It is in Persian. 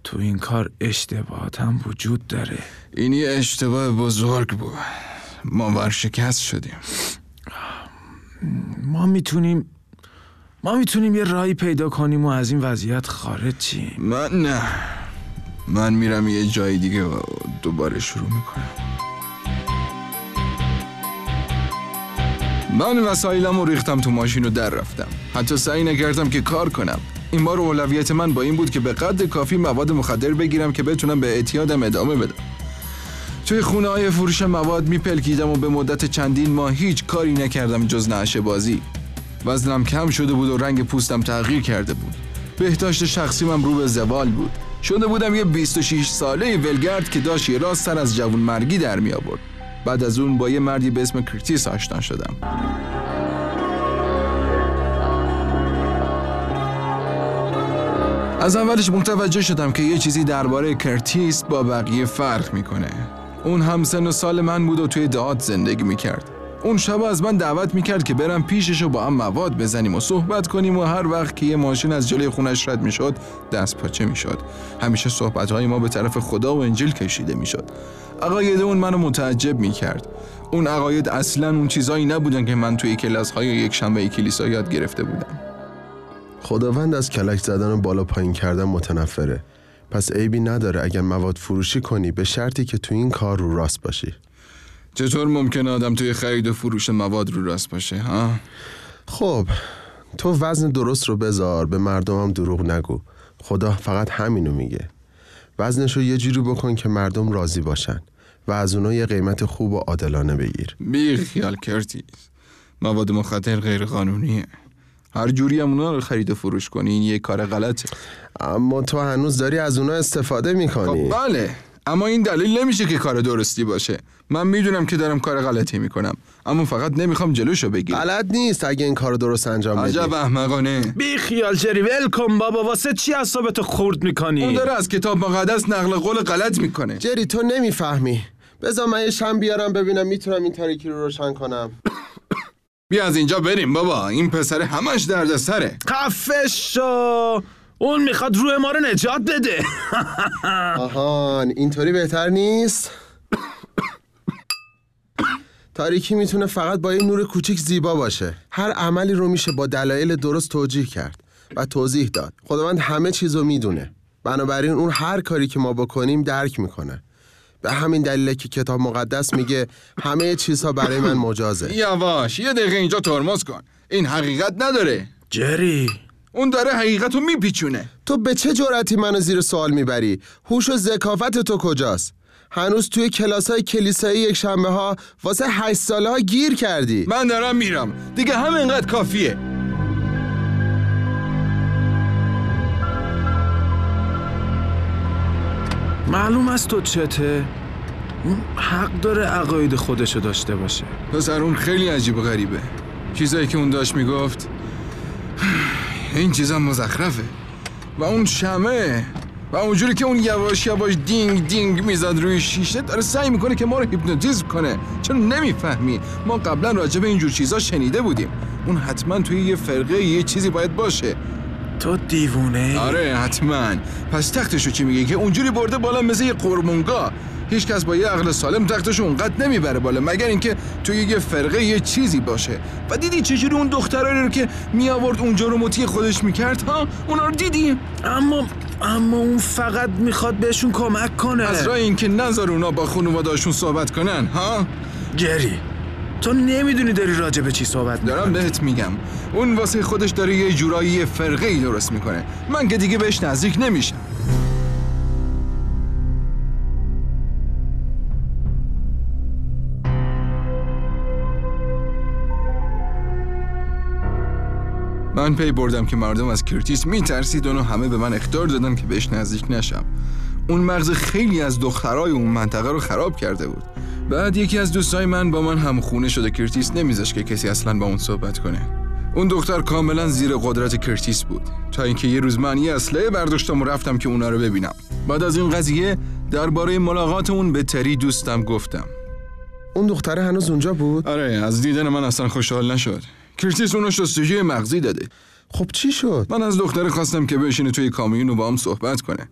تو این کار اشتباهات هم وجود داره. این یه اشتباه بزرگ بود. ما ورشکست شدیم. ما میتونیم یه راهی پیدا کنیم و از این وضعیت خارج چیم. من میرم یه جای دیگه و دوباره شروع میکنم. من وسایلم رو ریختم تو ماشین و در رفتم. حتی سعی نکردم که کار کنم. این بار اولویت من با این بود که به قدر کافی مواد مخدر بگیرم که بتونم به اعتیادم ادامه بدم. توی خونه‌های فروش مواد میپلکیدم و به مدت چندین ماه هیچ کاری نکردم جز نعشه بازی. وزنم کم شده بود و رنگ پوستم تغییر کرده بود. بهداشت شخصیم رو به زوال بود. شده بودم یه 26 ساله ولگرد که داشت یه راست سر از جوانمرگی در می آورد. بعد از اون با یه مردی به اسم کرتیس آشنا شدم. از اولش متوجه شدم که یه چیزی درباره کرتیس با بقیه فرق میکنه. اون هم سن و سال من بود و توی دهات زندگی میکرد. اون شب از من دعوت میکرد که برم پیشش و با هم مواد بزنیم و صحبت کنیم و هر وقت که یه ماشین از جلوی خونش رد میشد دست پاچه میشد. همیشه صحبتهای ما به طرف خدا و انجیل کشیده میشد. عقاید اون منو متعجب میکرد. اون عقاید اصلاً اون چیزایی نبودن که من توی کلاس‌های یک شنبه کلیسا یاد گرفته بودم. خداوند از کلک زدن و بالا پایین کردن متنفره. پس عیبی نداره اگر مواد فروشی کنی به شرطی که تو این کار رو راست باشی. چطور ممکنه آدم توی خرید و فروش مواد رو راست باشه ها؟ خب تو وزن درست رو بذار، به مردم هم دروغ نگو. خدا فقط همینو میگه. وزنشو یه جوری بکن که مردم راضی باشن و از اونا یه قیمت خوب و عادلانه بگیر. بی خیال کرتیس، مواد مخدر غیر قانونیه. هر جوری هم اونا رو خرید و فروش کنی این یه کار غلطه. اما تو هنوز داری از اونا استفاده میکنی. خب بله، اما این دلیل نمیشه که کار درستی باشه. من میدونم که دارم کار غلطی میکنم، اما فقط نمیخوام جلوشو بگیرم. غلط نیست اگه این کارو درست انجام بدی. عجب احمقانه. بی خیال جری، ول کن بابا. واسه چی اعصابتو خورد میکنی؟ اون داره از کتاب مقدس نقل قول غلط میکنه. جری تو نمیفهمی. بذار من یه شم بیارم ببینم میتونم این تاریکی رو روشن کنم. بیا از اینجا بریم بابا، این پسر همش درد سره. خفه شو. اون میخواد روح ما رو نجات بده. آهان اینطوری بهتر نیست؟ تاریکی میتونه فقط با یه نور کوچیک زیبا باشه. هر عملی رو میشه با دلایل درست توجیه کرد و توضیح داد. خداوند همه چیزو میدونه، بنابراین اون هر کاری که ما بکنیم درک میکنه. به همین دلیله که کتاب مقدس میگه همه چیزها برای من مجازه. یواش، یه دقیقه اینجا ترمز کن. این حقیقت نداره جری. اون داره حقیقتو میپیچونه. تو به چه جرأتی منو زیر سوال میبری؟ هوش و ذکاوت تو کجاست؟ هنوز توی کلاسای کلیسایی یک شنبه ها واسه 8 ساله ها گیر کردی. من دارم میرم دیگه، همینقدر کافیه. معلوم است تو چته؟ اون حق داره عقاید خودشو داشته باشه. پسر اون خیلی عجیب و غریبه. چیزایی که اون داشت میگفت این چیزا مزخرفه. و اون شمه و اونجوری که اون یواش یواش دینگ دینگ میزد روی شیشه، داره سعی میکنه که ما رو هیپنوتیزم کنه. چرا نمیفهمی؟ ما قبلا راجع به اینجور چیزا شنیده بودیم. اون حتما توی یه فرقه یه چیزی باید باشه. تو دیوونه؟ آره حتما. پس تختشو چی میگه که اونجوری برده بالا مثل یه قربونگاه؟ هیچ کس با یه عقل سالم تختشو اونقدر نمیبره بالا مگر اینکه توی یه فرقه یه چیزی باشه. و دیدی چجوری اون دخترایی رو که میآورد اونجا رو مطیع خودش میکرد ها؟ اونا رو دیدی؟ اما اون فقط میخواد بهشون کمک کنه. از راه این که نذار اونا با خانواده‌هاشون صحبت کنن ها؟ جری تو نمیدونی داری راجع به چی صحبت میکنی. دارم بهت میگم اون واسه خودش داره یه جورایی یه فرقه‌ای درست میکنه. من که دیگه بهش نزدیک نمیشم. من پی بردم که مردم از کرتیس میترسید و همه به من اخطار دادن که بهش نزدیک نشم. اون مغز خیلی از دخترای اون منطقه رو خراب کرده بود. بعد یکی از دوستای من با من همخونه شده. کرتیس نمیذاشت که کسی اصلا با اون صحبت کنه. اون دختر کاملا زیر قدرت کرتیس بود، تا اینکه یه روز من یه اسلحه برداشتم و رفتم که اونا رو ببینم. بعد از این قضیه درباره ملاقات اون به تری دوستم گفتم. اون دختره هنوز اونجا بود؟ آره، از دیدن من اصلا خوشحال نشد. کرتیس اونو شستشوی مغزی داده. خب چی شد؟ من از دختره خواستم که بشینه توی کامیون و با هم صحبت کنه.